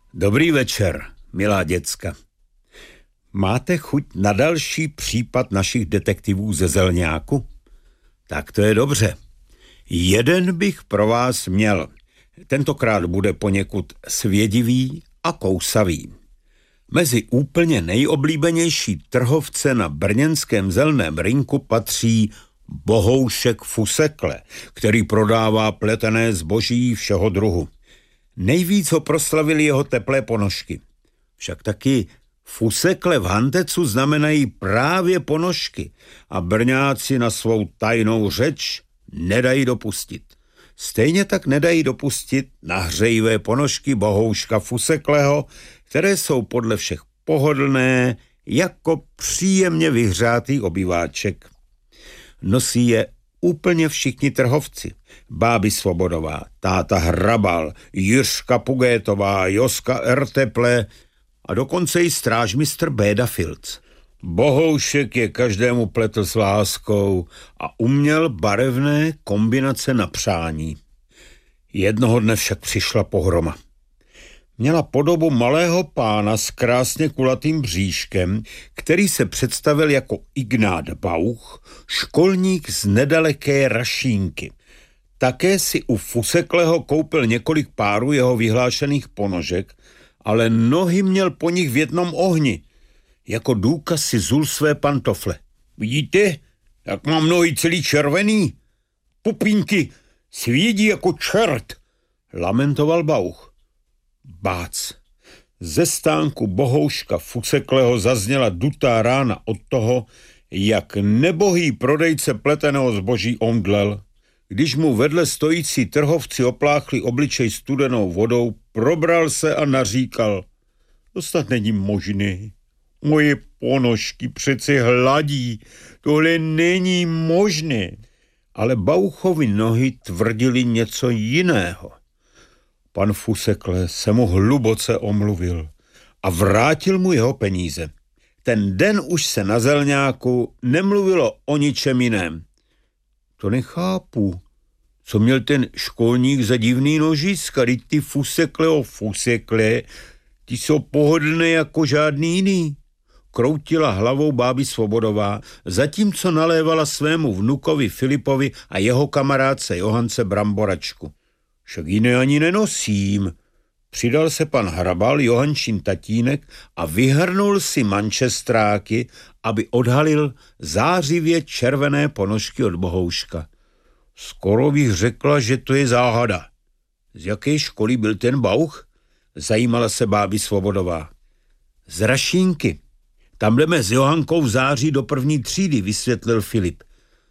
Dobrý večer, milá děcka. Máte chuť na další případ našich detektivů ze Zelňáku? Tak to je dobře. Jeden bych pro vás měl. Tentokrát bude poněkud svědivý a kousavý. Mezi úplně nejoblíbenější trhovce na brněnském zelném rynku patří Bohoušek Fusekle, který prodává pletené zboží všeho druhu. Nejvíc ho proslavili jeho teplé ponožky. Však taky fusekle v Hantecu znamenají právě ponožky a Brňáci na svou tajnou řeč nedají dopustit. Stejně tak nedají dopustit na hřejivé ponožky Bohouška Fusekleho, které jsou podle všech pohodlné jako příjemně vyhřátý obyváček. Nosí je úplně všichni trhovci. Báby Svobodová, táta Hrabal, Jiřka Pugétová, Joska Erteple a dokonce i strážmistr Béda Filc. Bohoušek je každému pletl s láskou a uměl barevné kombinace na přání. Jednoho dne však přišla pohroma. Měla podobu malého pána s krásně kulatým bříškem, který se představil jako Ignát Bauch, školník z nedaleké Rašínky. Také si u Fusekleho koupil několik párů jeho vyhlášených ponožek, ale nohy měl po nich v jednom ohni. Jako důkaz si zul své pantofle. Vidíte, jak mám nohy celý červený? Pupínky svědí jako čert, lamentoval Bauch. Bác. Ze stánku Bohouška Fusekleho zazněla dutá rána od toho, jak nebohý prodejce pleteného zboží omdlel. Když mu vedle stojící trhovci opláchli obličej studenou vodou, probral se a naříkal. To snad není možné. Moje ponožky přeci hladí. Tohle není možné. Ale Bauchovi nohy tvrdili něco jiného. Pan Fusekle se mu hluboce omluvil a vrátil mu jeho peníze. Ten den už se na Zelňáku nemluvilo o ničem jiném. To nechápu. Co měl ten školník za divný nožiska? Vždyť ty Fusekle, ty jsou pohodlné jako žádný jiný. Kroutila hlavou báby Svobodová, zatímco nalévala svému vnukovi Filipovi a jeho kamarádce Johance bramboračku. Však jiné ani nenosím. Přidal se pan Hrabal, Johančin tatínek, a vyhrnul si mančestráky, aby odhalil zářivě červené ponožky od Bohouška. Skoro bych řekla, že to je záhada. Z jaké školy byl ten Bauch? Zajímala se báby Svobodová. Z Rašínky. Tam jdeme s Johankou v září do 1. třídy, vysvětlil Filip.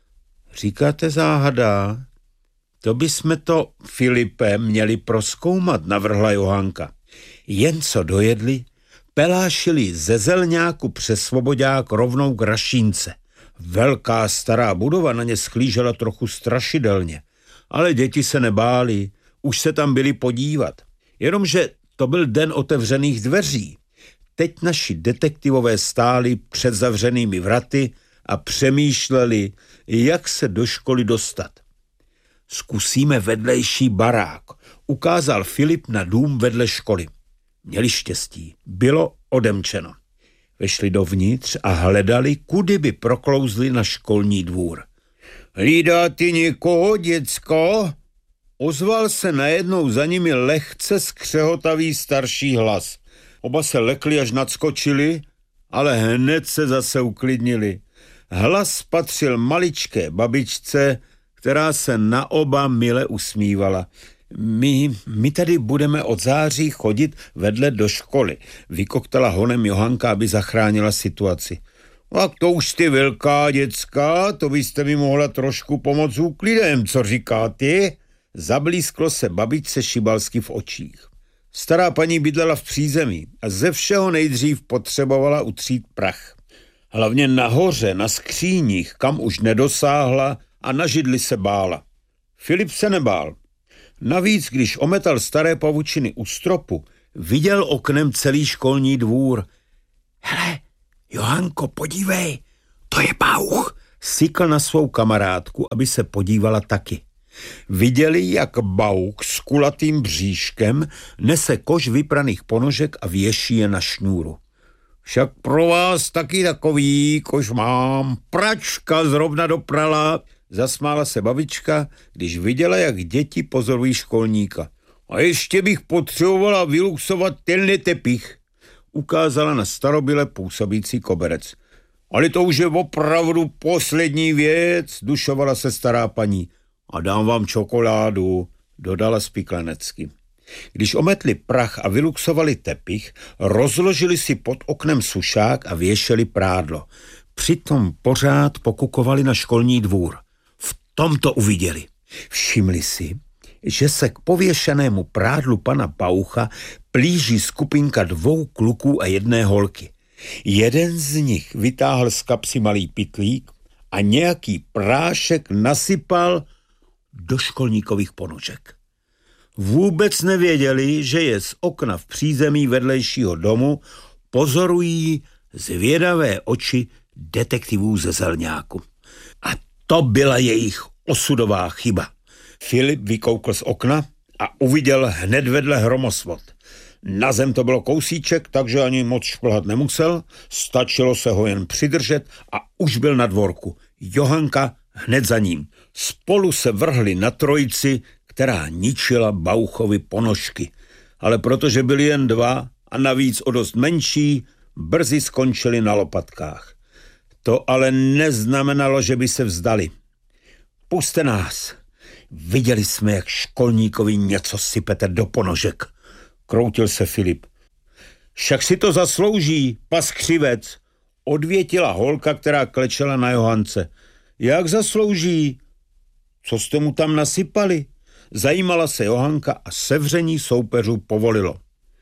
Říkáte záhada? To bychom to, Filipe, měli prozkoumat, navrhla Johanka. Jen co dojedli, pelášili ze Zelňáku přes Svobodák rovnou k Rašínce. Velká stará budova na ně sklížela trochu strašidelně, ale děti se nebály, už se tam byli podívat. Jenomže to byl den otevřených dveří. Teď naši detektivové stáli před zavřenými vraty a přemýšleli, jak se do školy dostat. Zkusíme vedlejší barák, ukázal Filip na dům vedle školy. Měli štěstí, bylo odemčeno. Vešli dovnitř a hledali, kudy by proklouzli na školní dvůr. Hlídáte někoho, děcko? Ozval se najednou za nimi lehce skřehotavý starší hlas. Oba se lekli, až nadskočili, ale hned se zase uklidnili. Hlas patřil maličké babičce, která se na oba mile usmívala. My tady budeme od září chodit vedle do školy, vykoktala honem Johanka, aby zachránila situaci. Tak to už jste velká, děcka, to byste mi mohla trošku pomoct s úklidem, co říkáte? Zablísklo se babičce šibalsky v očích. Stará paní bydlela v přízemí a ze všeho nejdřív potřebovala utřít prach. Hlavně nahoře, na skříních, kam už nedosáhla, a na židli se bála. Filip se nebál. Navíc, když ometal staré pavučiny u stropu, viděl oknem celý školní dvůr. Hele, Johanko, podívej, to je Bauch, sykl na svou kamarádku, aby se podívala taky. Viděli, jak Bauch s kulatým bříškem nese koš vypraných ponožek a věší je na šňůru. Však pro vás taky takový koš mám, pračka zrovna doprala, zasmála se babička, když viděla, jak děti pozorují školníka. A ještě bych potřebovala vyluxovat tenhle tepich, ukázala na starobyle působící koberec. Ale to už je opravdu poslední věc, dušovala se stará paní. A dám vám čokoládu, dodala spiklenecky. Když ometli prach a vyluxovali tepich, rozložili si pod oknem sušák a věšeli prádlo. Přitom pořád pokukovali na školní dvůr. V tom to uviděli. Všimli si, že se k pověšenému prádlu pana Baucha plíží skupinka 2 kluků a 1 holky. Jeden z nich vytáhl z kapsy malý pytlík a nějaký prášek nasypal do školníkových ponožek. Vůbec nevěděli, že je z okna v přízemí vedlejšího domu pozorují zvědavé oči detektivů ze Zelňáku. A to byla jejich osudová chyba. Filip vykoukl z okna a uviděl hned vedle hromosvod. Na zem to bylo kousíček, takže ani moc šplhat nemusel, stačilo se ho jen přidržet a už byl na dvorku. Johanka hned za ním. Spolu se vrhli na trojici, která ničila Bauchovi ponožky. Ale protože byli jen 2 a navíc o dost menší, brzy skončili na lopatkách. To ale neznamenalo, že by se vzdali. Pusťte nás. Viděli jsme, jak školníkovi něco sypete do ponožek. Kroutil se Filip. Však si to zaslouží, paskřivec, odvětila holka, která klečela na Johance. Jak zaslouží? Co jste mu tam nasypali? Zajímala se Johanka a sevření soupeřů povolilo.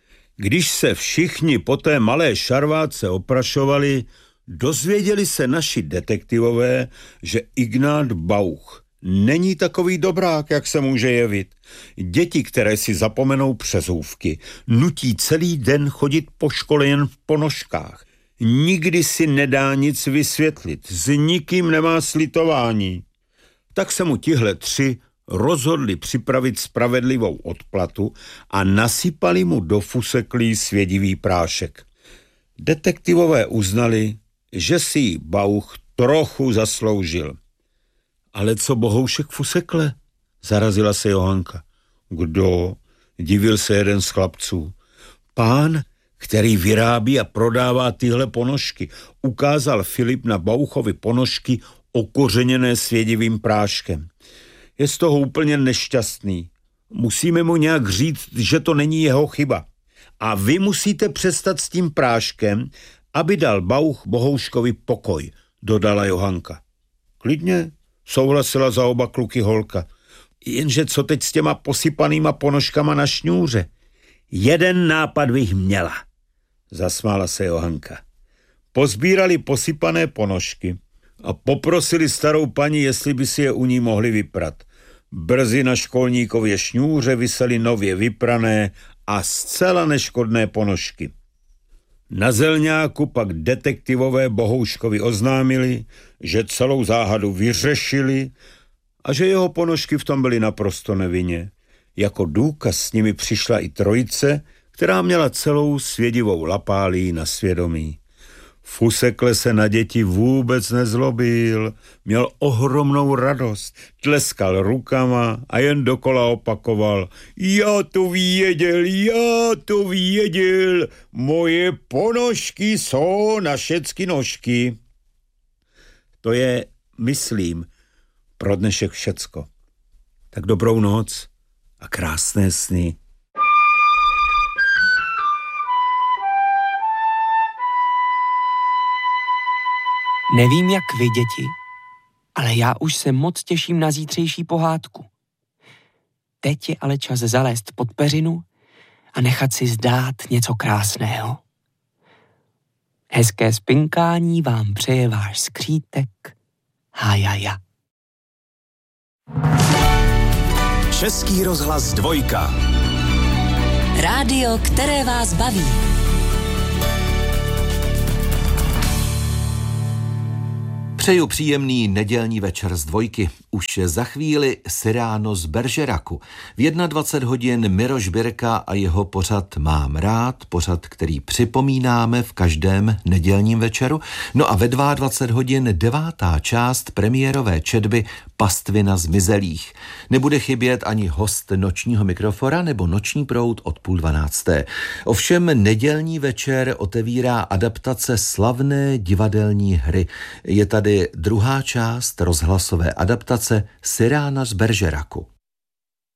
Když se všichni po té malé šarváce oprašovali, dozvěděli se naši detektivové, že Ignát Bauch není takový dobrák, jak se může jevit. Děti, které si zapomenou přezůvky, nutí celý den chodit po škole jen v ponožkách. Nikdy si nedá nic vysvětlit, s nikým nemá slitování. Tak se mu tihle 3 rozhodli připravit spravedlivou odplatu a nasypali mu do fuseklí svědivý prášek. Detektivové uznali, že si ji Bauch trochu zasloužil. Ale co Bohoušek fusekle? Zarazila se Johanka. Kdo? Divil se jeden z chlapců. Pán, který vyrábí a prodává tyhle ponožky, ukázal Filip na Bauchovi ponožky okořeněné svědivým práškem. Je z toho úplně nešťastný. Musíme mu nějak říct, že to není jeho chyba. A vy musíte přestat s tím práškem, aby dal Bauch Bohouškovi pokoj, dodala Johanka. Klidně, souhlasila za oba kluky holka. Jenže co teď s těma posypanýma ponožkama na šňůře? Jeden nápad bych měla, zasmála se Johanka. Pozbírali posypané ponožky a poprosili starou paní, jestli by si je u ní mohli vyprat. Brzy na školníkově šňůře visely nově vyprané a zcela neškodné ponožky. Na Zelňáku pak detektivové Bohouškovi oznámili, že celou záhadu vyřešili a že jeho ponožky v tom byly naprosto nevinně. Jako důkaz s nimi přišla i trojice, která měla celou svědivou lapálí na svědomí. Fusekle se na děti vůbec nezlobil, měl ohromnou radost, tleskal rukama a jen dokola opakoval: já to věděl, moje ponožky jsou na všecky nožky. To je, myslím, pro dnešek všecko. Tak dobrou noc a krásné sny. Nevím, jak vy, děti, ale já už se moc těším na zítřejší pohádku. Teď je ale čas zalézt pod peřinu a nechat si zdát něco krásného. Hezké spinkání vám přeje váš skřítek Hájaja. Český rozhlas 2. Rádio, které vás baví. Přeju příjemný nedělní večer z Dvojky. Už za chvíli Cyrano z Bergeracu. V 21 hodin Miroš Birka a jeho pořad Mám rád, pořad, který připomínáme v každém nedělním večeru. No a ve 22 hodin 9. část premiérové četby Pastvina zmizelých. Nebude chybět ani host nočního mikrofona nebo Noční proud od 11:30. Ovšem nedělní večer otevírá adaptace slavné divadelní hry. Je tady druhá část rozhlasové adaptace Cyrana z Bergeracu.